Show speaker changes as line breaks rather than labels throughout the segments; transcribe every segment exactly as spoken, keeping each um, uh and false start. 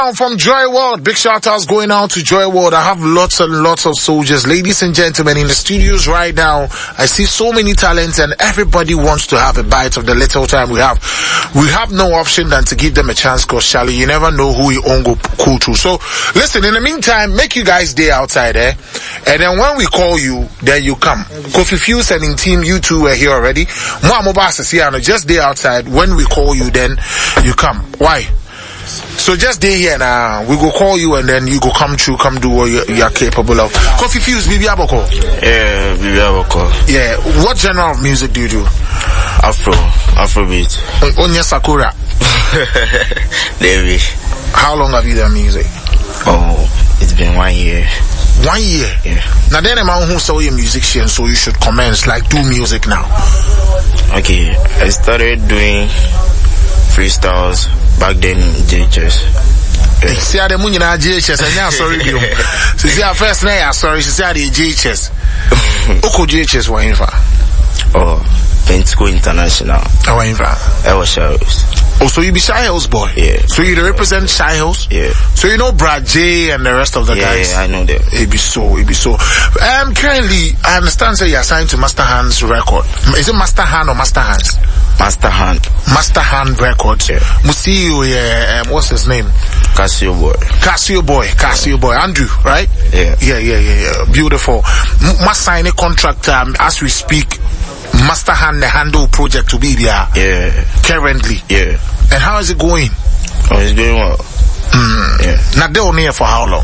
From Joy World, big shout outs going out to Joy World. I have lots and lots of soldiers, ladies and gentlemen, in the studios right now. I see so many talents and everybody wants to have a bite of the little time we have. We have no option than to give them a chance, cause Charlie, you never know who you own go cool to. So listen, in the meantime, make you guys day outside eh? And then when we call you, then you come. Kofi Fuse and in team, you two were here already. Just day outside. When we call you, then you come. Why? So just stay here now. We go call you and then you go come through, come do what you're, you're capable of. Kofi Fuse, Bibi Aboko.
Yeah, Bibi Aboko.
Yeah. What genre of music do you do?
Afro, Afrobeat.
Onya Sakura.
David.
How long have you done music?
Oh, it's been one year.
One year?
Yeah.
Now then, a man who's a musician, so you should commence, like do music now.
Okay, I started doing freestyles back then in J H S.
See how the moon in J H S and now sorry you. So see our first name sorry, she said the J H S. Oko J H S wa infa.
Oh, Pentico International.
Oh infa.
I was Shy Hills.
Oh, so you be Shy Hills boy?
Yeah.
So you represent Shy Hills?
Yeah.
So you know Brad J and the rest of the
yeah,
guys?
Yeah, I know them.
It be so, it be so. Um, currently, I understand that you're signed to Master Hand's record. Is it Master Hand or Master Hands?
Master Hand.
Master Hand Records. Yeah. Museo, yeah, um, what's his name?
Casio Boy.
Casio Boy. Casio Boy. Andrew, right?
Yeah.
Yeah, yeah, yeah, yeah. Beautiful. Must sign a contract um, as we speak. Master Hand, the handle project to be there.
Yeah.
Currently.
Yeah.
And how is it going?
Oh, it's going well.
Mm. Yeah. Now they on here for how long?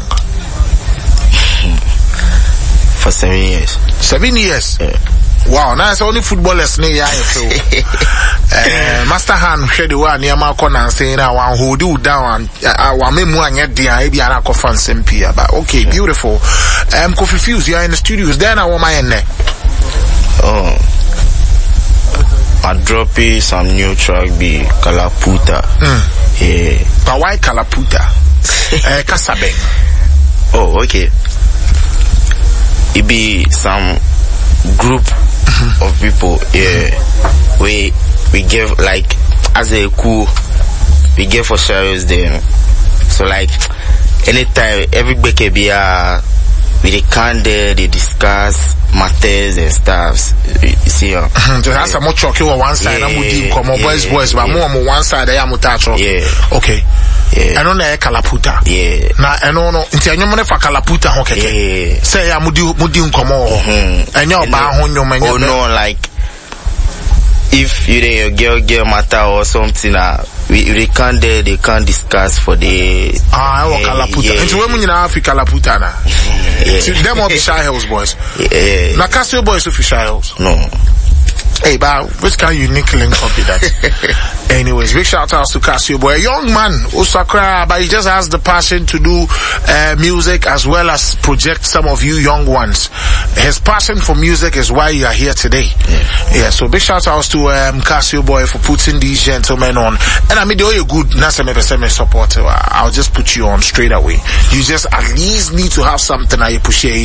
For seven years.
Seven years?
Yeah.
Wow, now it's only footballers near uh, Master Hand share the one near Malcolm and saying I want hold you down and I want me more and yet the maybe I can fan Sempia. But okay, beautiful. Um Kofi Fuse, you are in the studios, then I want my end there.
Oh, I drop it some new track be Kalaputa.
Mm.
Yeah.
But why Kalaputa? uh, Kasabeng.
Oh, okay. It be some group mm-hmm. of people, yeah. Mm-hmm. We we give like as a cool, we give for shadows them. So like anytime everybody be uh with the candle, they discuss matters and stuffs. You, you see, uh,
mm-hmm. So that's a more chalky on one side. I'm with you, come on, boys, boys, but more on one side. I am with that.
Yeah.
Okay. Yeah. I don't know Kalaputa.
Yeah.
Na I don't know. Inti anyo mone fa Kalaputa ho keke.
Yeah.
Say ya mudi mudi nkomo.
Mhm.
Anyo ba ho nyo manya.
Oh no, like if you dey girl girl matter or something, uh, we they can't they, they can't discuss for the
ah uh, Kalaputa.
Yeah.
Inti we mu nyina fi Kalaputa na. Yeah. Them all be Shy Hills boys.
Yeah.
Na Casio boys fi Shy Hills.
No.
Hey, but which kind of unique link copy that? Anyways, big shout outs to Casio Boy, a young man, Osakra, but he just has the passion to do uh, music as well as project some of you young ones. His passion for music is why you are here today.
Yeah.
Yeah, so big shout outs to um, Casio Boy for putting these gentlemen on. And I mean, they're good, Nasa support. I'll just put you on straight away. You just at least need to have something that you push